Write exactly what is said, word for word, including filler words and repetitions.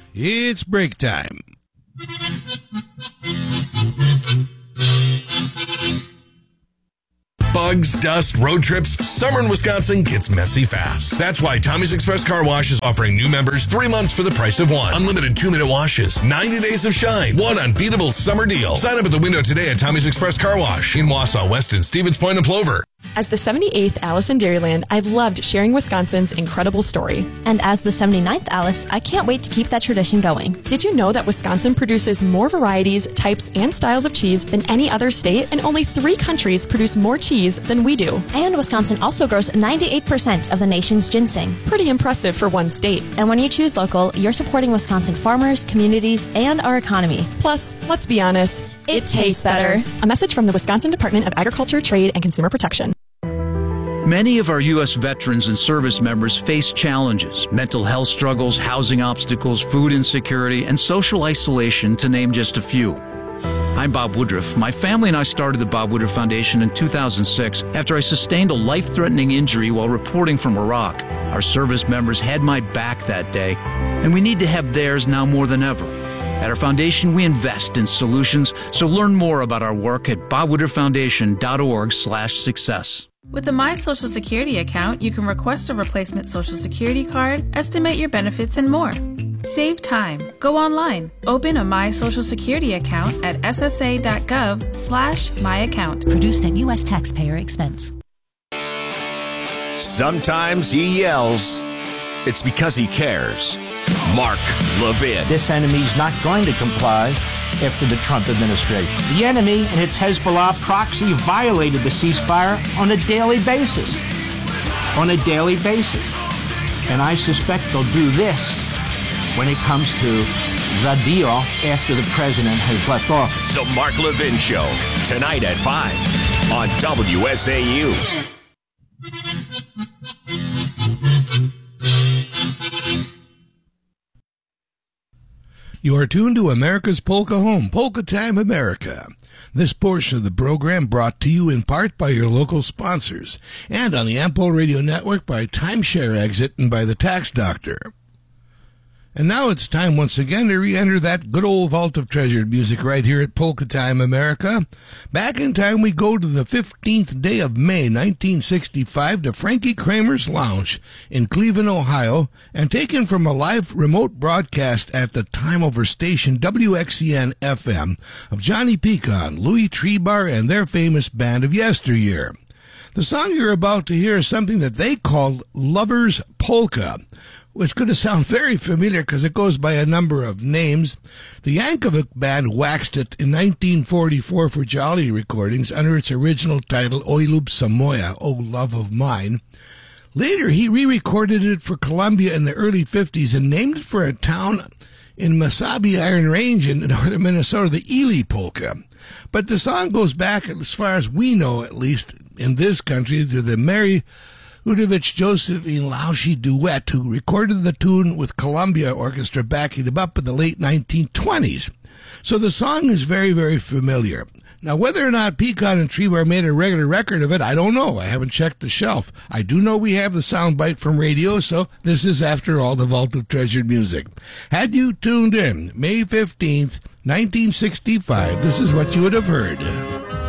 It's break time. Bugs, dust, road trips, summer in Wisconsin gets messy fast. That's why Tommy's Express Car Wash is offering new members three months for the price of one. Unlimited two-minute washes, ninety days of shine, one unbeatable summer deal. Sign up at the window today at Tommy's Express Car Wash in Wausau, Weston, Stevens Point, and Plover. As the seventy-eighth Alice in Dairyland, I've loved sharing Wisconsin's incredible story. And as the seventy-ninth Alice, I can't wait to keep that tradition going. Did you know that Wisconsin produces more varieties, types, and styles of cheese than any other state, and only three countries produce more cheese than we do? And Wisconsin also grows ninety-eight percent of the nation's ginseng. Pretty impressive for one state. And when you choose local, you're supporting Wisconsin farmers, communities, and our economy. Plus, let's be honest, it, it tastes better. better. A message from the Wisconsin Department of Agriculture, Trade, and Consumer Protection. Many of our U S veterans and service members face challenges, mental health struggles, housing obstacles, food insecurity, and social isolation, to name just a few. I'm Bob Woodruff. My family and I started the Bob Woodruff Foundation in two thousand six after I sustained a life-threatening injury while reporting from Iraq. Our service members had my back that day, and we need to have theirs now more than ever. At our foundation, we invest in solutions, so learn more about our work at bob woodruff foundation dot org slash success. With the My Social Security account, you can request a replacement Social Security card, estimate your benefits, and more. Save time. Go online. Open a My Social Security account at s s a dot gov slash my account. Produced at U S taxpayer expense. Sometimes he yells. It's because he cares. Mark Levin. This enemy's not going to comply after the Trump administration. The enemy and its Hezbollah proxy violated the ceasefire on a daily basis. On a daily basis. And I suspect they'll do this when it comes to the deal after the president has left office. The Mark Levin Show, tonight at five on W S A U. You are tuned to America's Polka Home, Polka Time America. This portion of the program brought to you in part by your local sponsors and on the Ampol Radio Network by Timeshare Exit and by the Tax Doctor. And now it's time once again to re-enter that good old vault of treasured music right here at Polka Time America. Back in time we go to the fifteenth day of May, nineteen sixty-five, to Frankie Kramer's Lounge in Cleveland, Ohio, and taken from a live remote broadcast at the time over station W X E N F M of Johnny Pecan, Louis Trebar, and their famous band of yesteryear. The song you're about to hear is something that they called Lover's Polka. It's going to sound very familiar because it goes by a number of names. The Yankovic Band waxed it in nineteen forty-four for Jolly Recordings under its original title, Oj lub Samoja, O Love of Mine. Later, he re-recorded it for Columbia in the early fifties and named it for a town in Mesabi Iron Range in northern Minnesota, the Ely Polka. But the song goes back, as far as we know at least in this country, to the Mary Udovich Josephine Laushi duet, who recorded the tune with Columbia Orchestra backing them up in the late nineteen twenties. So the song is very, very familiar. Now, whether or not Pecan and Trebar made a regular record of it, I don't know. I haven't checked the shelf. I do know we have the soundbite from radio, so this is, after all, the vault of treasured music. Had you tuned in May fifteenth, nineteen sixty-five, this is what you would have heard.